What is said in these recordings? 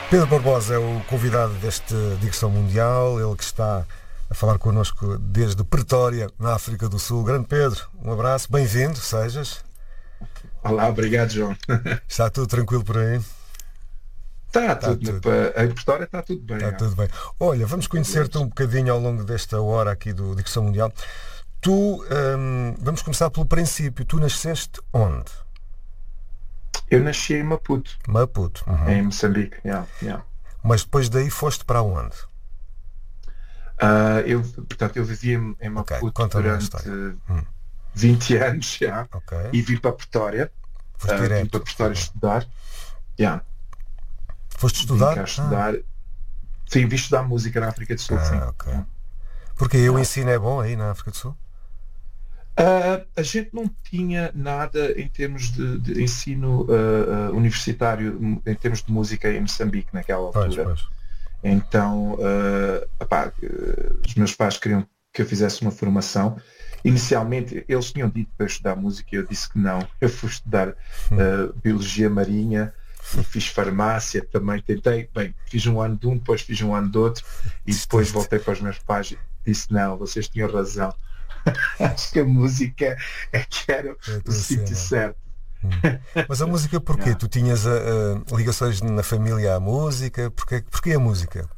Pedro Barbosa é o convidado deste Digressão Mundial, ele que está a falar connosco desde Pretória, na África do Sul. Grande Pedro, um abraço, bem-vindo, sejas. Olá, obrigado, João. Está tudo tranquilo por aí? Está tudo. Em Pretória está tudo bem. Está tudo bem. Olha, vamos conhecer-te um bocadinho ao longo desta hora aqui do Digressão Mundial. Vamos começar pelo princípio. Tu nasceste onde? Eu nasci em Maputo. Maputo. Uhum. Em Moçambique. Mas depois daí foste para onde? Eu vivia em Maputo durante 20 anos Okay. E vim para Pretória. Vim para Pretória estudar. Foste estudar? Vim cá estudar. Sim, vim estudar música na África do Sul. Sim. Okay. Porque o ensino é bom aí na África do Sul? A gente não tinha nada em termos de ensino universitário, em termos de música em Moçambique naquela altura. Pois. Então, os meus pais queriam que eu fizesse uma formação. Inicialmente, eles tinham dito para eu estudar música e eu disse que não. Eu fui estudar Biologia Marinha e fiz farmácia também. Fiz um ano de um, depois fiz um ano de outro e depois voltei para os meus pais e disse não, vocês tinham razão. Acho que a música é que era o sítio certo. Mas a música porquê? Tu tinhas ligações na família à música? Porquê a música?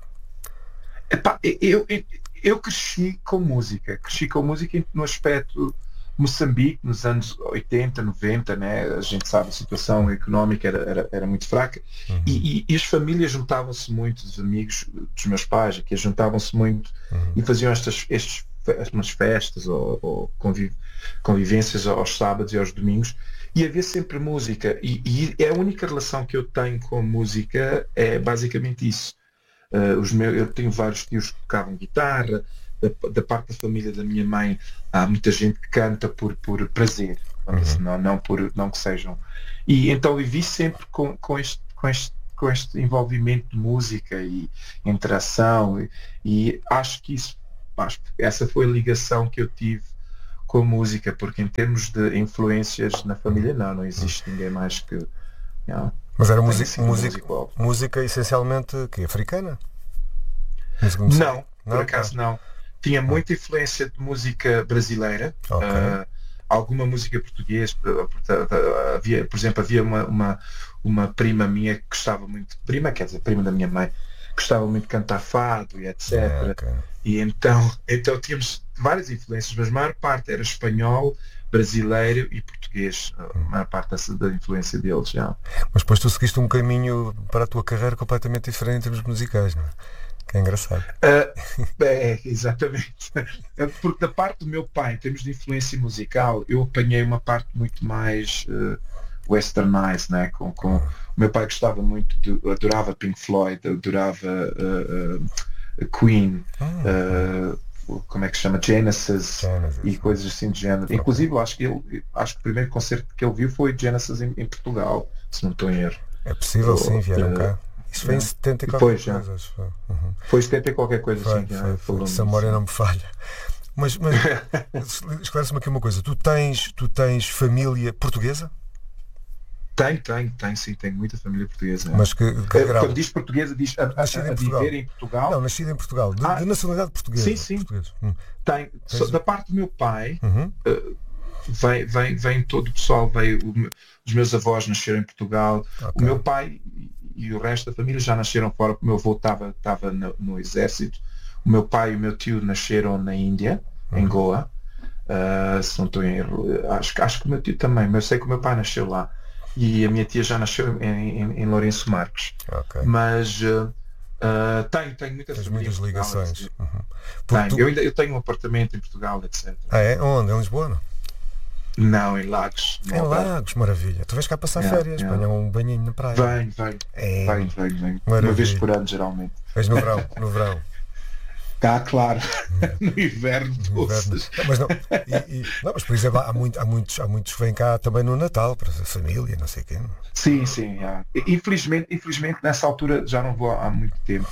Eu cresci com música no aspecto Moçambique, nos anos 80, 90, né? A gente sabe, a situação económica era muito fraca. E as famílias juntavam-se muito, os amigos dos meus pais que juntavam-se muito e faziam umas festas ou convivências aos sábados e aos domingos e havia sempre música e a única relação que eu tenho com a música é basicamente isso. Eu tenho vários tios que tocavam guitarra, da parte da família da minha mãe há muita gente que canta por prazer, não que sejam, e então vivi sempre com este envolvimento de música e interação e acho que essa foi a ligação que eu tive com a música, porque em termos de influências na família não existe ninguém mais que... Mas era música essencialmente africana? Não, por acaso não. Tinha muita influência de música brasileira, alguma música portuguesa. Havia uma prima minha que gostava muito, prima da minha mãe, gostava muito de cantar fado e etc. E então tínhamos várias influências, mas a maior parte era espanhol, brasileiro e português, a maior parte da influência deles. Mas depois tu seguiste um caminho para a tua carreira completamente diferente em termos musicais, não é? Que é engraçado. Exatamente. Porque da parte do meu pai, em termos de influência musical, eu apanhei uma parte muito mais westernized, né? Com o meu pai gostava muito, adorava Pink Floyd, adorava Queen, como é que se chama? Genesis e coisas assim de género. Inclusive, acho que o primeiro concerto que ele viu foi Genesis em Portugal, se não estou em erro. É possível, sim, vieram cá. Isso foi em 70 e qualquer coisa. Foi 70 e qualquer coisa, foi. Se a memória não me falha. Mas esclarece-me aqui uma coisa. Tu tens família portuguesa? Tenho, sim, tenho muita família portuguesa. Mas quando diz portuguesa, diz a viver em Portugal? Não, nascido em Portugal, de nacionalidade portuguesa. Sim. Tenho. Da parte do meu pai, vem todo o pessoal, os meus avós nasceram em Portugal, o meu pai e o resto da família já nasceram fora, porque o meu avô estava no exército, o meu pai e o meu tio nasceram na Índia, em Goa, se não estou em erro, acho que o meu tio também, mas eu sei que o meu pai nasceu lá. E a minha tia já nasceu em Lourenço Marques. Mas tenho muitas ligações. Eu tenho um apartamento em Portugal, etc. É? Onde? Em Lisboa? Não, em Lagos. Em Lagos, maravilha. Tu vais cá passar férias, apanhar um banhinho na praia. Vem. Uma vez por ano, geralmente. Vais no verão. Claro, no inverno. Mas por exemplo, há muitos que vêm cá também no Natal, para a família, não sei quem. Sim. Infelizmente nessa altura já não vou há muito tempo.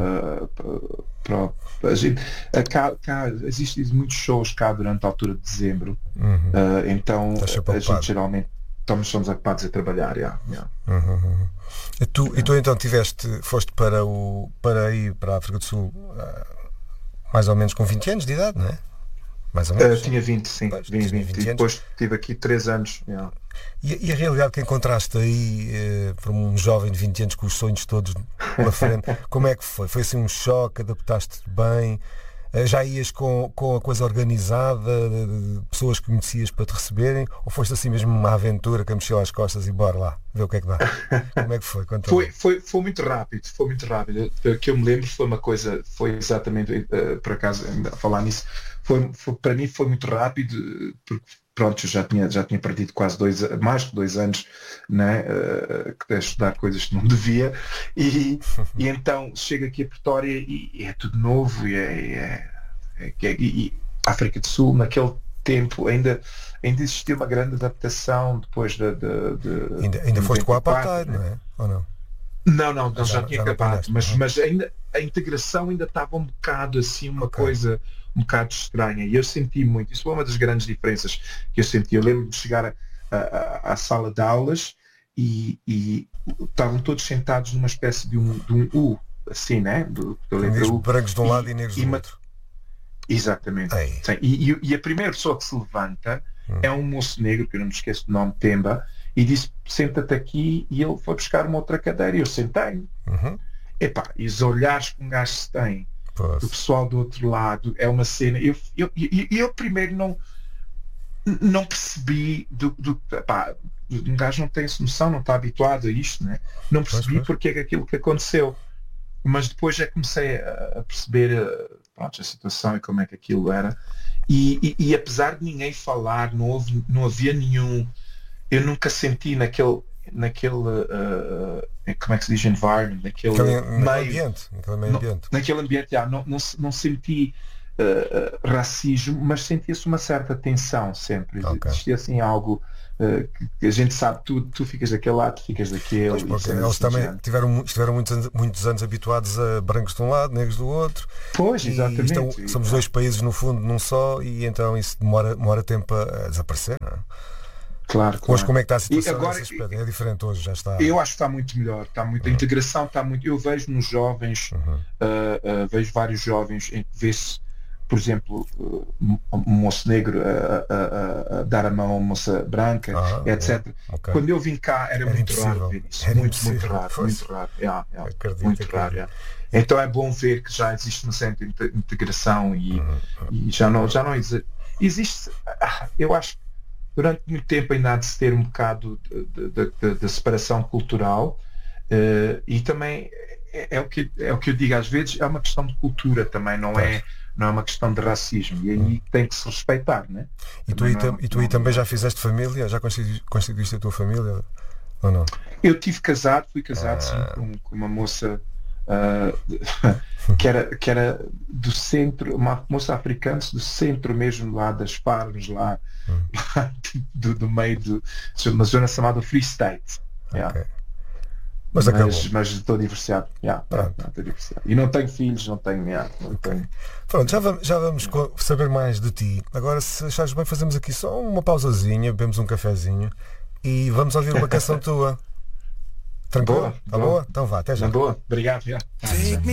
Cá existem muitos shows cá durante a altura de dezembro. Então a gente geralmente somos ocupados a trabalhar. E tu então foste para a África do Sul mais ou menos com 20 anos de idade, não é? Mais ou menos. Tinha 20, sim. Pois, 20. tinha 20 anos. E depois estive aqui 3 anos. E a realidade que encontraste aí para um jovem de 20 anos com os sonhos todos pela frente, como é que foi? Foi assim um choque? Adaptaste-te bem? Já ias com a coisa organizada, de pessoas que conhecias para te receberem, ou foste assim mesmo uma aventura com a mochila às costas e bora lá, ver o que é que dá? Como é que foi? Foi muito rápido, O que eu me lembro foi exatamente, por acaso, a falar nisso, para mim foi muito rápido, porque pronto, eu já tinha perdido mais de 2 anos, né, a estudar coisas que não devia, e então chego aqui a Pretória e é tudo novo, e África do Sul, naquele tempo, ainda existia uma grande adaptação depois Ainda foste com a apartheid, não é? Ou não? Não, já tinha acabado, mas ainda a integração ainda estava um bocado assim, uma coisa um bocado estranha, e eu senti muito, isso foi uma das grandes diferenças que eu senti. Eu lembro de chegar à sala de aulas e estavam todos sentados numa espécie de um U, assim, né? Brancos de um lado e negros do outro. Exatamente. E a primeira pessoa que se levanta é um moço negro, que eu não me esqueço do nome, Temba, e disse, senta-te aqui, e ele foi buscar uma outra cadeira e eu sentei. E os olhares que um gajo se tem do pessoal do outro lado é uma cena. Eu primeiro não percebi um gajo não tem essa noção, não está habituado a isto, né? Não percebi porque é aquilo que aconteceu, mas depois já comecei a perceber a situação e como é que aquilo era, e apesar de ninguém falar, não havia nenhum, eu nunca senti naquele como é que se diz, environment, naquele ambiente, não senti racismo, mas sentia-se uma certa tensão sempre. Existia assim algo que a gente sabe, tu ficas daquele lado, tu ficas daquele. Eles também estiveram muitos anos habituados a brancos de um lado, negros do outro. Pois, exatamente. Somos dois países no fundo num só, e então isso demora tempo a desaparecer, não é? Claro. Hoje como é que está a situação agora, nesse aspecto? É diferente hoje, já está. Eu acho que está muito melhor, a integração está muito. Eu vejo nos jovens, vejo vários jovens em que vê-se, por exemplo, um moço negro a dar a mão a uma moça branca, etc. Quando eu vim cá era muito raro ver isso. Muito raro. Muito raro. Então é bom ver que já existe uma certa integração e já não existe. Eu acho que durante muito tempo ainda há de se ter um bocado de separação cultural, e também é o que eu digo às vezes, é uma questão de cultura também, não é uma questão de racismo, e aí tem que se respeitar, né? E tu aí também já fizeste família? Já constituíste a tua família ou não? Eu fui casado sim, com uma moça que era do centro, uma moça africana do centro mesmo, lá das Farms, lá do meio de uma zona chamada Free State. Mas estou divorciado. Estou divorciado. E não tenho filhos, não tenho. Pronto, já vamos saber mais de ti. Agora, se achares bem, fazemos aqui só uma pausazinha, bebemos um cafezinho e vamos ouvir uma canção tua. Tranquilo? Tá boa? Então vá, até já. Boa, obrigado.